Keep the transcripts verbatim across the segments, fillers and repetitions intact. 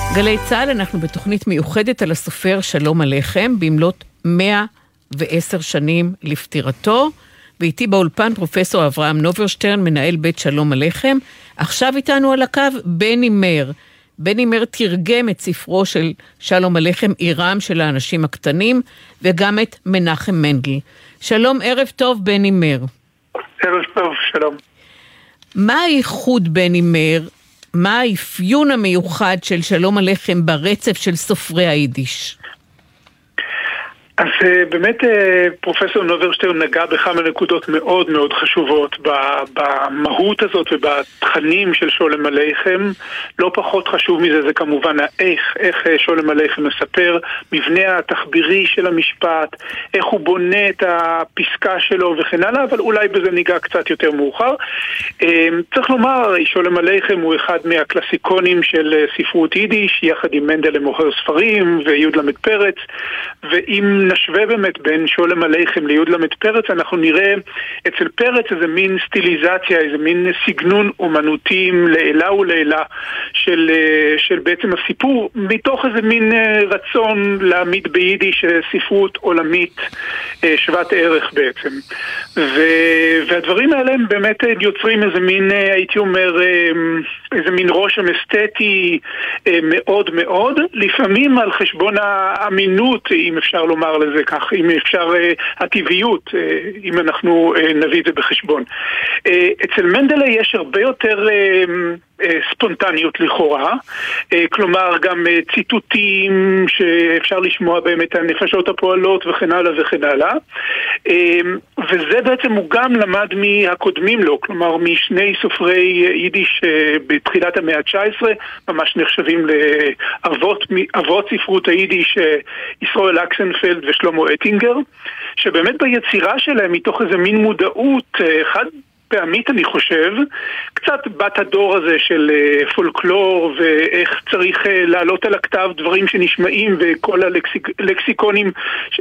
גלי צהל, אנחנו בתוכנית מיוחדת על הסופר שלום עליכם, במלאת מאה ועשר שנים לפטירתו, ואיתי באולפן פרופסור אברהם נוברשטרן, מנהל בית שלום עליכם. עכשיו איתנו על הקו בני מר. בני מר תרגם את ספרו של שלום עליכם, עירם של האנשים הקטנים, וגם את מנחם מנדל. שלום, ערב טוב בני מר. ערב טוב, שלום. מה הייחוד בני מר? מה האפיון המיוחד של שלום עליכם ברצף של סופרי היידיש? אז באמת פרופסור נוברשטרן נגע בכמה נקודות מאוד מאוד חשובות במהות הזאת ובתכנים של שולם עליכם. לא פחות חשוב מזה זה כמובן איך, איך שולם עליכם מספר, מבנה התחבירי של המשפט, איך הוא בונה את הפסקה שלו וכן הלאה, אבל אולי בזה ניגע קצת יותר מאוחר. צריך לומר, שולם עליכם הוא אחד מהקלאסיקונים של ספרות יידיש, יחד עם מנדל למוכר ספרים ויוד למד פרץ, ואם נשווה באמת בין שולם עליכם ליוד למד פרץ, אנחנו נראה אצל פרץ איזה מין סטיליזציה, איזה מין סגנון אומנותי לעילה ולעילה של, של בעצם הסיפור, מתוך איזה מין רצון להעמיד ביידיש ספרות עולמית שוות ערך בעצם. ו, והדברים האלה הם באמת יוצרים איזה מין, הייתי אומר, איזה מין רושם אסתטי מאוד מאוד, לפעמים על חשבון האמינות, אם אפשר לומר לזה כך, אם אפשר הטבעיות, אם אנחנו נביא את זה בחשבון. אצל מנדלה יש הרבה יותר ספונטניות לכאורה, כלומר גם ציטוטים שאפשר לשמוע באמת הנפשות הפועלות וכן הלאה וכן הלאה, וזה בעצם הוא גם למד מהקודמים לו, כלומר משני סופרי יידיש בתחילת המאה ה-תשע עשרה, ממש נחשבים לאבות אבות ספרות היידיש, ישראל אקסנפלד ושלמה אטינגר, שבאמת ביצירה שלהם מתוך איזה מין מודעות חד פעמית אני חושב, קצת בת הדור הזה של פולקלור ואיך צריך לעלות על הכתב דברים שנשמעים וכל הלקסיקונים,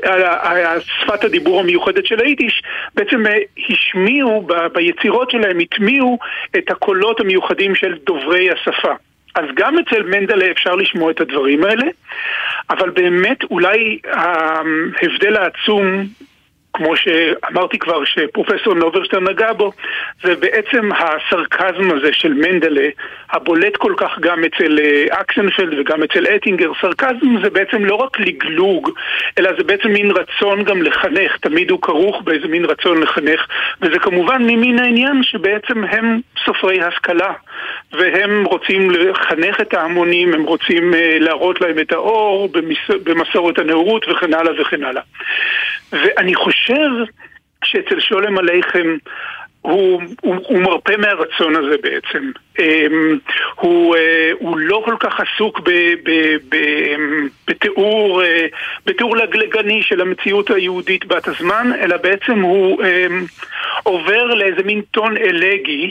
שפת הדיבור המיוחדת של היידיש, בעצם השמיעו ביצירות שלהם, התמיעו את הקולות המיוחדים של דוברי השפה. אז גם אצל מנדלה אפשר לשמוע את הדברים האלה, אבל באמת אולי ההבדל העצום, כמו שאמרתי כבר שפרופסור נוברשטרן נגע בו, זה בעצם הסרקזם הזה של מנדלה, הבולט כל כך גם אצל אקסנפלד וגם אצל אטינגר. סרקזם זה בעצם לא רק לגלוג, אלא זה בעצם מין רצון גם לחנך, תמיד הוא כרוך באיזה מין רצון לחנך, וזה כמובן ממין העניין שבעצם הם סופרי השכלה, והם רוצים לחנך את ההמונים, הם רוצים להראות להם את האור במסורת הנאורות וכן הלאה וכן הלאה. ואני חושב שאצל שולם עליכם הוא, הוא, הוא מרפא מהרצון הזה בעצם. הוא, הוא לא כל כך עסוק ב, ב, ב, בתיאור, בתיאור לגלגני של המציאות היהודית בת הזמן, אלא בעצם הוא עובר לאיזה מין טון אלגי,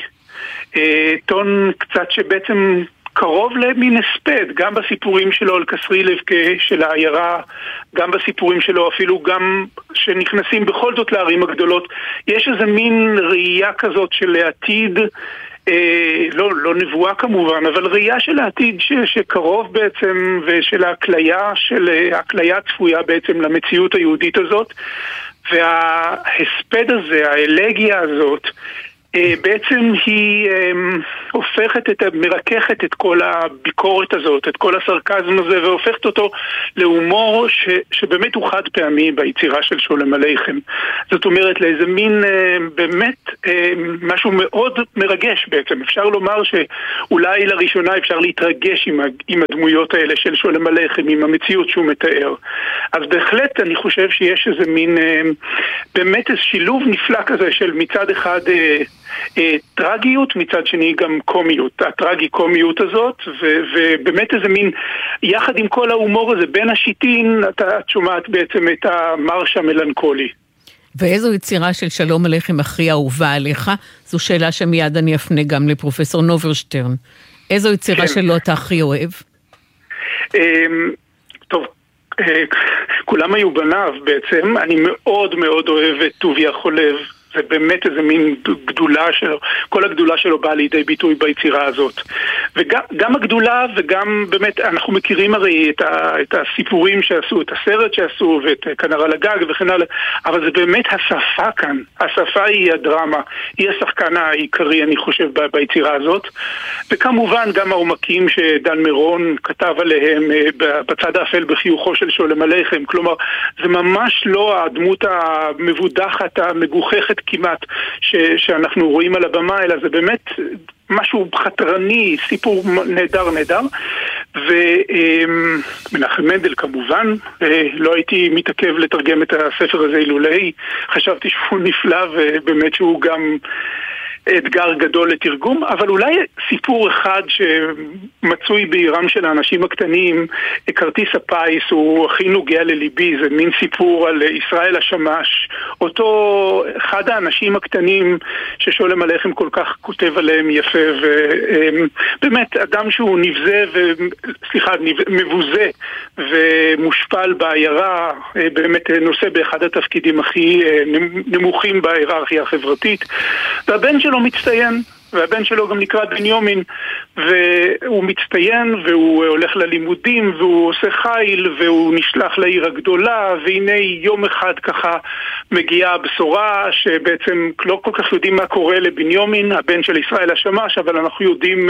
טון קצת שבעצם קרוב למין הספד, גם בסיפורים שלו על קסרילב של העיירה, גם בסיפורים שלו אפילו גם שנכנסים בכל זאת לערים הגדולות, יש איזה מין ראייה כזאת של העתיד, אה, לא, לא נבואה כמובן, אבל ראייה של העתיד ש, שקרוב בעצם, ושל ההקליה, של ההקליה צפויה בעצם למציאות היהודית הזאת, וההספד הזה, האלגיה הזאת, בעצם היא הופכת את, מרככת את כל הביקורת הזאת, את כל הסרקזם הזה, והופכת אותו להומור ש, שבאמת הוא חד פעמי ביצירה של שולם עליכם. זאת אומרת, לאיזה מין באמת משהו מאוד מרגש בעצם. אפשר לומר שאולי לראשונה אפשר להתרגש עם, עם הדמויות האלה של שולם עליכם, עם המציאות שהוא מתאר. אז בהחלט אני חושב שיש איזה מין, באמת איזה שילוב נפלא כזה של מצד אחד טרגיות, מצד שני גם קומיות, הטרגי-קומיות הזאת, ו- ובאמת איזה מין, יחד עם כל ההומור הזה, בין השיטין, אתה שומעת בעצם את המרש המלנכולי. ואיזו יצירה של שלום עליכם הכי אהובה עליך? זו שאלה שמיד אני אפנה גם לפרופסור נוברשטרן. איזו יצירה כן. שלו אתה הכי אוהב? טוב, כולם היו בניו בעצם, אני מאוד מאוד אוהב את טוביה חולב, זה באמת איזה מין גדולה שלו, כל הגדולה שלו באה לידי ביטוי ביצירה הזאת. וגם גם הגדולה וגם באמת, אנחנו מכירים הרי את, ה, את הסיפורים שעשו, את הסרט שעשו ואת כנר על הגג וכן הלאה, אבל זה באמת השפה כאן. השפה היא הדרמה, היא השחקן העיקרי אני חושב ב, ביצירה הזאת. וכמובן גם העומקים שדן מירון כתב עליהם בצד האפל בחיוכו של שולם עליכם. כלומר, זה ממש לא הדמות המבודחת, המגוחכת כמעט ש, שאנחנו רואים על הבמה, אלא זה באמת משהו חתרני, סיפור נהדר נהדר. ומנחם מנדל כמובן, לא הייתי מתעכב לתרגם את הספר הזה אילולי, חשבתי שהוא נפלא ובאמת שהוא גם אתגר גדול לתרגום, אבל אולי סיפור אחד שמצוי בעירם של האנשים הקטנים, כרטיס הפיס, הוא הכי נוגע לליבי, זה מין סיפור על ישראל השמש, אותו אחד האנשים הקטנים ששולם עליכם כל כך כותב עליהם יפה, ובאמת אדם שהוא נבזה, ו... סליחה, מבוזה ומושפל בעיירה, באמת נושא באחד התפקידים הכי נמוכים בהיררכיה החברתית, והבן שלו מצטיין, והבן שלו גם נקרא בנימין, והוא מצטיין והוא הולך ללימודים והוא עושה חיל והוא נשלח לעיר הגדולה, והנה יום אחד ככה מגיעה הבשורה שבעצם לא כל כך יודעים מה קורה לבנימין, הבן של ישראל השמש, אבל אנחנו יודעים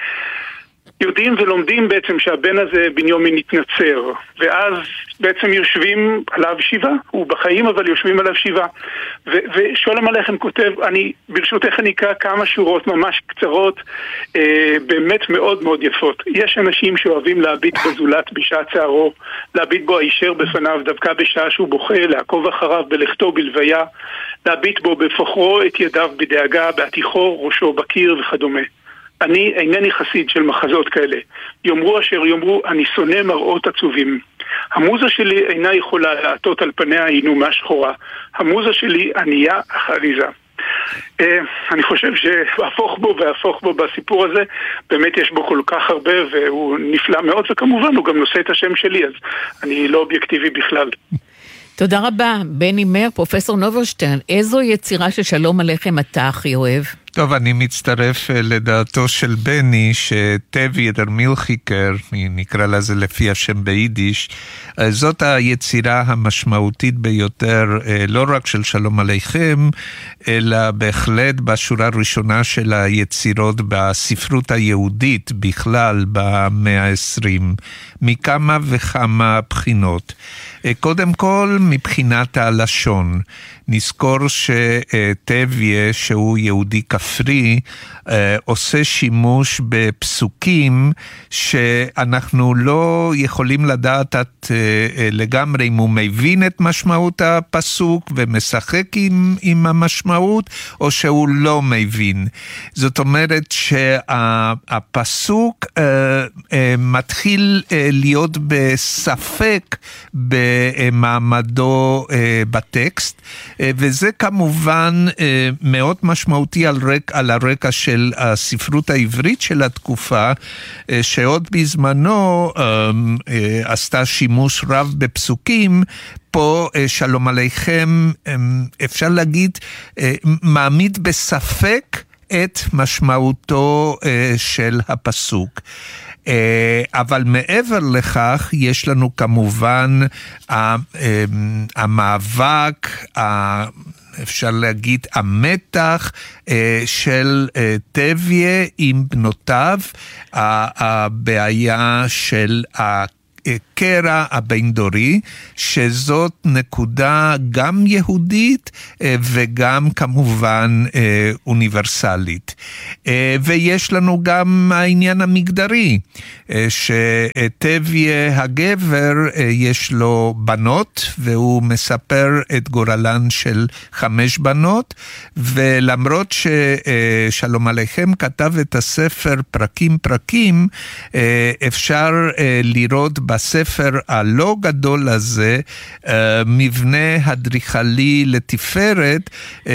יודעים ולומדים בעצם שהבן הזה בנימין התנצר, ואז בעצם יושבים עליו שבעה, הוא בחיים אבל יושבים עליו שבעה. ו- ושולם עליכם כותב, אני ברשותך אני אקרא כמה שורות ממש קצרות, אה, באמת מאוד מאוד יפות. יש אנשים שאוהבים להביט בזולת בשעה צערו, להביט בו הישר בפניו דווקא בשעה שהוא בוכה, לעקוב אחריו בלכתו בלוויה, להביט בו בפוחרו את ידיו בדאגה, בעתיכו ראשו בקיר וכדומה. אני אינני חסיד של מחזות כאלה. יאמרו אשר יאמרו, אני שונא מראות עצובים. המוזה שלי אינה יכולה לעטות על פניה עינומה שחורה. המוזה שלי ענייה אך עליזה. אני חושב שהפוך בו והפוך בו בסיפור הזה, באמת יש בו כל כך הרבה והוא נפלא מאוד, וכמובן הוא גם נושא את השם שלי, אז אני לא אובייקטיבי בכלל. תודה רבה, בני מר, פרופסור נוברשטרן. איזו יצירה של שלום עליכם אתה הכי אוהב? טוב, אני מצטרף לדעתו של בני, שטבי דרמילחיקר, נקרא לזה לפי השם ביידיש, זאת היצירה המשמעותית ביותר, לא רק של שלום עליכם, אלא בהחלט בשורה הראשונה של היצירות בספרות היהודית בכלל במאה ה-עשרים, מכמה וכמה בחינות. קודם כל, מבחינת הלשון, נזכור שטביה, שהוא יהודי כפרי, עושה שימוש בפסוקים שאנחנו לא יכולים לדעת את לגמרי אם הוא מבין את משמעות הפסוק ומשחק עם, עם המשמעות, או שהוא לא מבין. זאת אומרת שהפסוק מתחיל להיות בספק במעמדו בטקסט, וזה כמובן מאוד משמעותי על, רק, על הרקע של הספרות העברית של התקופה, שעוד בזמנו עשתה שימוש רב בפסוקים. פה שלום עליכם, אפשר להגיד, מעמיד בספק את משמעותו של הפסוק. אבל מעבר לכך יש לנו כמובן המאבק, אפשר להגיד המתח של טביה עם בנותיו, הבעיה של הקרע הבין דורי, שזאת נקודה גם יהודית וגם כמובן אוניברסלית. ויש לנו גם העניין המגדרי, שטביה הגבר יש לו בנות, והוא מספר את גורלן של חמש בנות, ולמרות ששלום עליכם כתב את הספר פרקים פרקים, אפשר לראות בספר הלא גדול הזה מבנה אדריכלי לתפארת,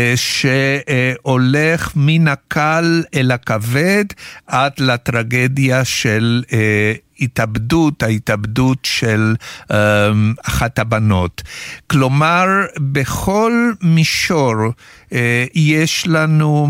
שהולך מן הקל אל הכבד עד לטרגדיה של התאבדות, ההתאבדות של um, אחת הבנות. כלומר, בכל מישור יש לנו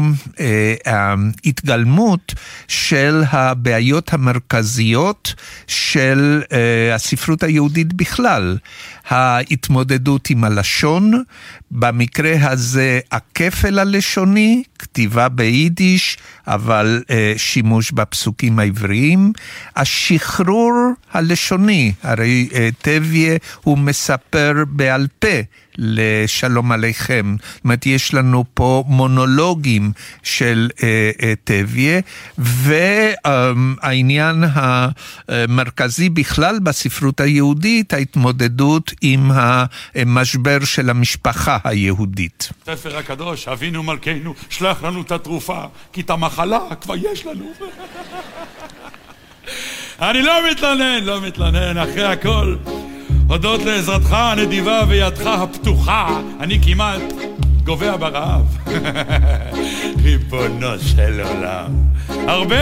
התגלמות של הבעיות המרכזיות של הספרות היהודית בכלל. ההתמודדות עם הלשון, במקרה הזה הכפל הלשוני, כתיבה ביידיש, אבל אה, שימוש בפסוקים העבריים, השחרור הלשוני, הרי אה, טביה הוא מספר בעל פה לשלום עליכם, זאת אומרת יש לנו פה מונולוגים של אה, אה, טביה, והעניין המרכזי בכלל בספרות היהודית, ההתמודדות עם המשבר של המשפחה היהודית. ספר הקדוש, אבינו מלכנו, שלח לנו את התרופה, כי את המחלה כבר יש לנו. אני לא מתלונן, לא מתלונן, אחרי הכל, הודות לעזרתך הנדיבה וידך הפתוחה, אני כמעט גובע ברעב. ריבונו של עולם. הרבה